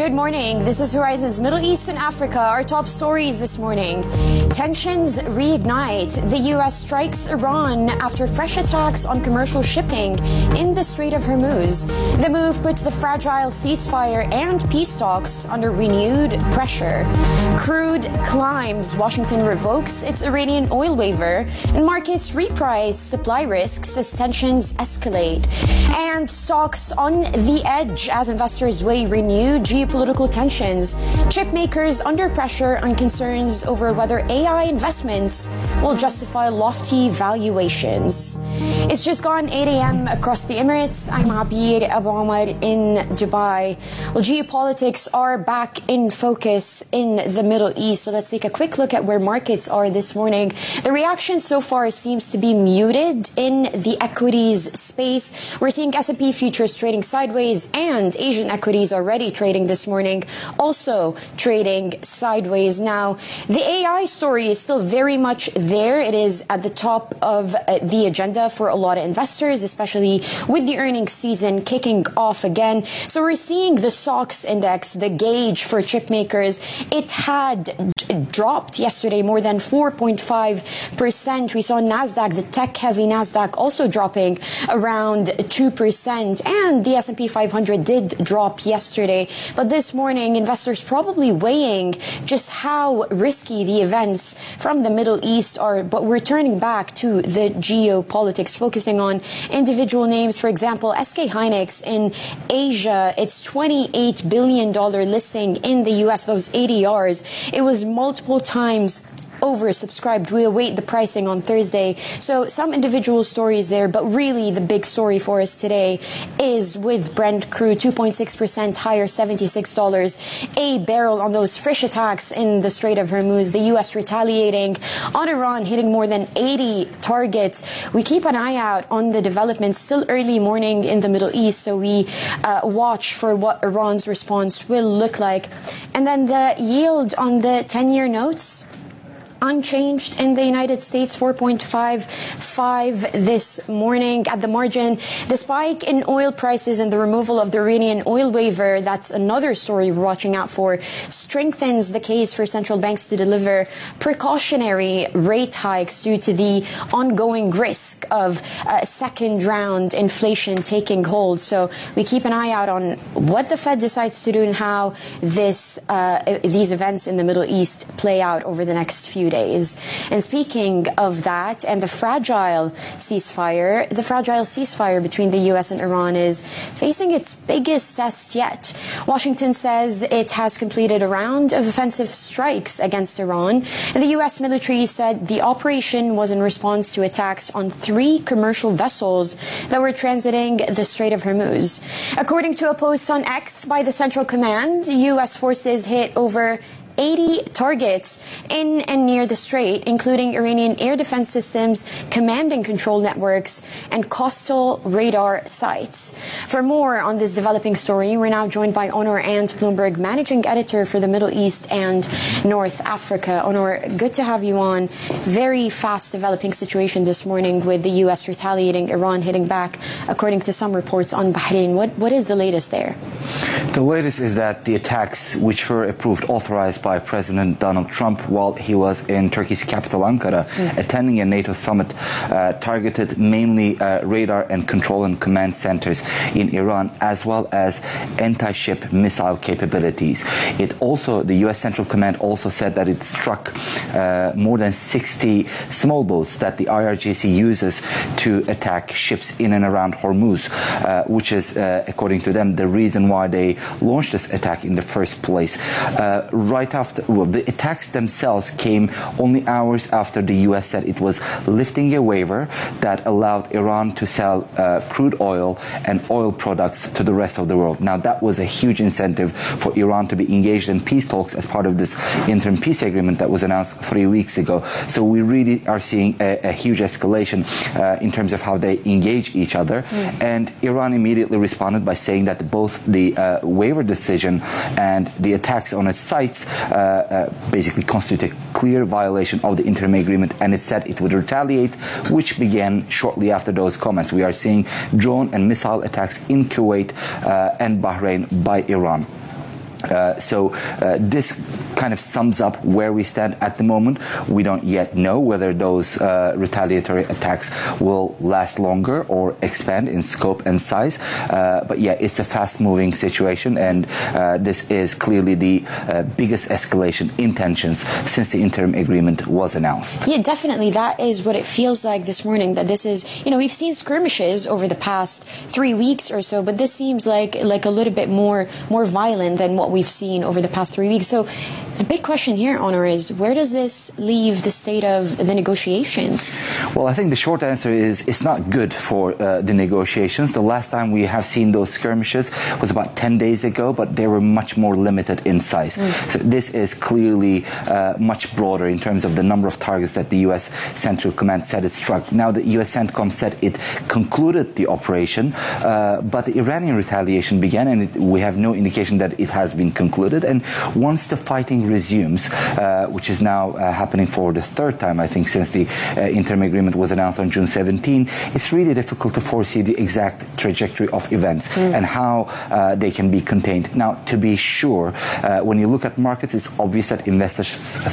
Good morning. This is Horizon's Middle East and Africa. Our top stories this morning. Tensions reignite. The U.S. strikes Iran after fresh attacks on commercial shipping in the Strait of Hormuz. The move puts the fragile ceasefire and peace talks under renewed pressure. Crude climbs. Washington revokes its Iranian oil waiver, and markets reprice supply risks as tensions escalate. And stocks on the edge as investors weigh renewed geopolitical tensions. Chip makers under pressure on concerns over whether AI investments will justify lofty valuations. It's just gone 8 a.m. across the Emirates. I'm Abir Abu Omar in Dubai. Well, geopolitics are back in focus in the Middle East. So let's take a quick look at where markets are this morning. The reaction so far seems to be muted in the equities space. We're seeing S&P futures trading sideways, and Asian equities already trading this morning, also trading sideways. Now, the AI story is still very much there. It is at the top of the agenda for a lot of investors, especially with the earnings season kicking off again. So we're seeing the SOX index, the gauge for chip makers. It had dropped yesterday more than 4.5%. We saw NASDAQ, the tech-heavy NASDAQ, also dropping around 2%. And the S&P 500 did drop yesterday. But this morning, investors probably weighing just how risky the events from the Middle East are. But we're turning back to the geopolitics, focusing on individual names. For example, SK Hynix in Asia, its $28 billion listing in the U.S., those ADRs, it was multiple times oversubscribed. We await the pricing on Thursday. So some individual stories there, but really the big story for us today is with Brent crude 2.6% higher, $76 a barrel on those fresh attacks in the Strait of Hormuz. The U.S. retaliating on Iran, hitting more than 80 targets. We keep an eye out on the developments. Still early morning in the Middle East, so we watch for what Iran's response will look like. And then the yield on the 10-year notes, unchanged in the United States, 4.55 this morning. At the margin, the spike in oil prices and the removal of the Iranian oil waiver, that's another story we're watching out for, strengthens the case for central banks to deliver precautionary rate hikes due to the ongoing risk of second round inflation taking hold. So we keep an eye out on what the Fed decides to do and how these events in the Middle East play out over the next few days. And speaking of that and the fragile ceasefire between the U.S. and Iran is facing its biggest test yet. Washington says it has completed a round of offensive strikes against Iran. And the U.S. military said the operation was in response to attacks on 3 commercial vessels that were transiting the Strait of Hormuz. According to a post on X by the Central Command, U.S. forces hit over 80 targets in and near the strait, including Iranian air defense systems, command and control networks, and coastal radar sites. For more on this developing story, we're now joined by Onur Ant, Bloomberg managing editor for the Middle East and North Africa. Onur, good to have you on. Very fast developing situation this morning with the U.S. retaliating, Iran hitting back, according to some reports on Bahrain. What is the latest there? The latest is that the attacks, which were authorized by President Donald Trump while he was in Turkey's capital Ankara, attending a NATO summit, targeted mainly radar and control and command centers in Iran, as well as anti-ship missile capabilities. The U.S. Central Command also said that it struck more than 60 small boats that the IRGC uses to attack ships in and around Hormuz, which is, according to them, the reason why they launched this attack in the first place. The attacks themselves came only hours after the U.S. said it was lifting a waiver that allowed Iran to sell crude oil and oil products to the rest of the world. Now, that was a huge incentive for Iran to be engaged in peace talks as part of this interim peace agreement that was announced 3 weeks ago. So we really are seeing a huge escalation in terms of how they engage each other. And Iran immediately responded by saying that both the waiver decision and the attacks on its sites basically constitute a clear violation of the interim agreement, and it said it would retaliate, which began shortly after those comments. We are seeing drone and missile attacks in Kuwait and Bahrain by Iran. This kind of sums up where we stand at the moment. We don't yet know whether those retaliatory attacks will last longer or expand in scope and size. But yeah, it's a fast-moving situation, and this is clearly the biggest escalation in tensions since the interim agreement was announced. Yeah, definitely. That is what it feels like this morning, that this is, we've seen skirmishes over the past 3 weeks or so, but this seems like a little bit more violent than what we've seen over the past 3 weeks. So the big question here, Honor, is where does this leave the state of the negotiations? Well, I think the short answer is it's not good for the negotiations. The last time we have seen those skirmishes was about 10 days ago, but they were much more limited in size. So this is clearly much broader in terms of the number of targets that the U.S. Central Command said it struck. Now, the U.S. CENTCOM said it concluded the operation, but the Iranian retaliation began, and we have no indication that it has been concluded. And once the fighting resumes, which is now happening for the third time, I think, since the interim agreement was announced on June 17, it's really difficult to foresee the exact trajectory of events and how they can be contained. Now, to be sure, when you look at markets, it's obvious that investors